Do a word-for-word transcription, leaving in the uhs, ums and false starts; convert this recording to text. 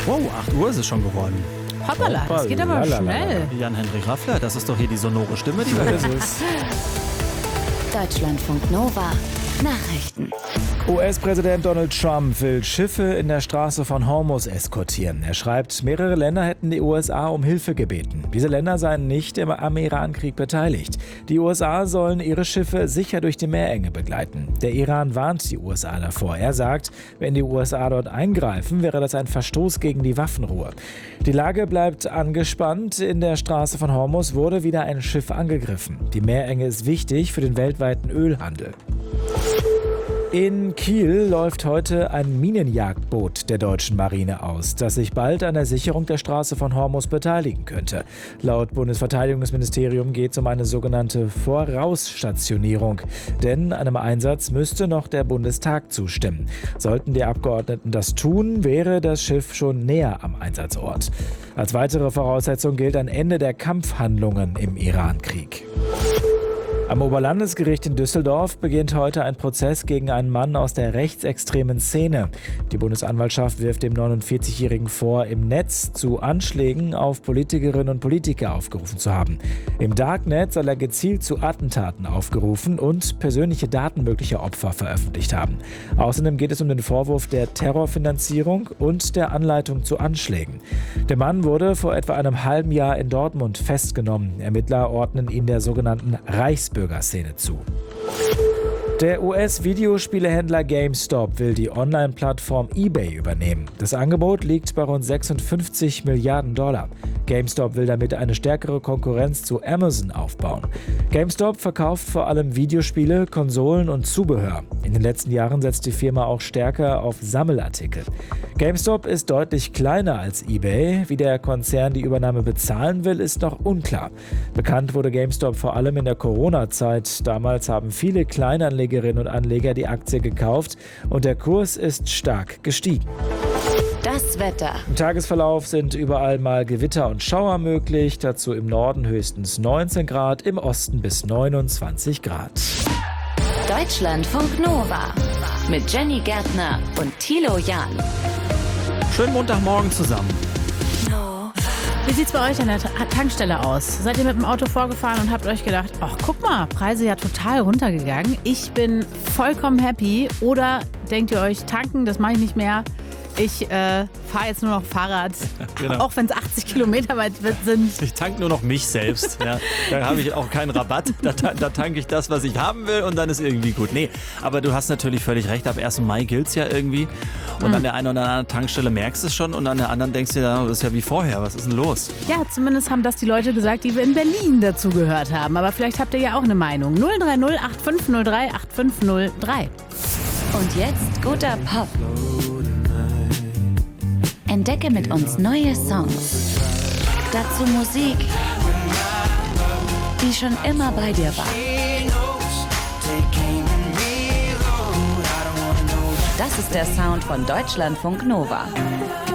Wow, acht Uhr ist es schon geworden. Hoppala, das geht aber Hoppala. schnell. Jan-Henrik Raffler, das ist doch hier die sonore Stimme, die wir Das hören. ist Deutschlandfunk Nova. Nachrichten. U S-Präsident Donald Trump will Schiffe in der Straße von Hormuz eskortieren. Er schreibt, mehrere Länder hätten die U S A um Hilfe gebeten. Diese Länder seien nicht im, am Iran-Krieg beteiligt. Die U S A sollen ihre Schiffe sicher durch die Meerenge begleiten. Der Iran warnt die U S A davor. Er sagt, wenn die U S A dort eingreifen, wäre das ein Verstoß gegen die Waffenruhe. Die Lage bleibt angespannt. In der Straße von Hormuz wurde wieder ein Schiff angegriffen. Die Meerenge ist wichtig für den weltweiten Ölhandel. In Kiel läuft heute ein Minenjagdboot der deutschen Marine aus, das sich bald an der Sicherung der Straße von Hormuz beteiligen könnte. Laut Bundesverteidigungsministerium geht es um eine sogenannte Vorausstationierung. Denn einem Einsatz müsste noch der Bundestag zustimmen. Sollten die Abgeordneten das tun, wäre das Schiff schon näher am Einsatzort. Als weitere Voraussetzung gilt ein Ende der Kampfhandlungen im Iran-Krieg. Am Oberlandesgericht in Düsseldorf beginnt heute ein Prozess gegen einen Mann aus der rechtsextremen Szene. Die Bundesanwaltschaft wirft dem neunundvierzigjährigen vor, im Netz zu Anschlägen auf Politikerinnen und Politiker aufgerufen zu haben. Im Darknet soll er gezielt zu Attentaten aufgerufen und persönliche Daten möglicher Opfer veröffentlicht haben. Außerdem geht es um den Vorwurf der Terrorfinanzierung und der Anleitung zu Anschlägen. Der Mann wurde vor etwa einem halben Jahr in Dortmund festgenommen. Ermittler ordnen ihn der sogenannten Reichsbürgerszene zu. Der U S-Videospielehändler GameStop will die Online-Plattform eBay übernehmen. Das Angebot liegt bei rund sechsundfünfzig Milliarden Dollar. GameStop will damit eine stärkere Konkurrenz zu Amazon aufbauen. GameStop verkauft vor allem Videospiele, Konsolen und Zubehör. In den letzten Jahren setzt die Firma auch stärker auf Sammelartikel. GameStop ist deutlich kleiner als eBay. Wie der Konzern die Übernahme bezahlen will, ist noch unklar. Bekannt wurde GameStop vor allem in der Corona-Zeit. Damals haben viele Kleinanlegerinnen und Anleger die Aktie gekauft und der Kurs ist stark gestiegen. Das Wetter. Im Tagesverlauf sind überall mal Gewitter und Schauer möglich. Dazu im Norden höchstens neunzehn Grad, im Osten bis neunundzwanzig Grad. Deutschlandfunk Nova. Mit Jenny Gärtner und Thilo Jahn. Schönen Montagmorgen zusammen. Wie sieht's bei euch an der Ta- Tankstelle aus? Seid ihr mit dem Auto vorgefahren und habt euch gedacht, ach guck mal, Preise ja total runtergegangen. Ich bin vollkommen happy. Oder denkt ihr euch, tanken, das mache ich nicht mehr. Ich äh, fahre jetzt nur noch Fahrrad, Genau. auch wenn es achtzig Kilometer weit sind. Ich tanke nur noch mich selbst. Ja. Da habe ich auch keinen Rabatt. Da, ta- da tanke ich das, was ich haben will und dann ist irgendwie gut. Nee, aber du hast natürlich völlig recht. Ab ersten Mai gilt es ja irgendwie. Und Mhm. an der einen oder anderen Tankstelle merkst du es schon und an der anderen denkst du dir, das ist ja wie vorher. Was ist denn los? Ja, zumindest haben das die Leute gesagt, die wir in Berlin dazu gehört haben. Aber vielleicht habt ihr ja auch eine Meinung. null drei null acht fünf null drei acht fünf null drei. Und jetzt guter Pop. Entdecke mit uns neue Songs. Dazu Musik, die schon immer bei dir war. Das ist der Sound von Deutschlandfunk Nova.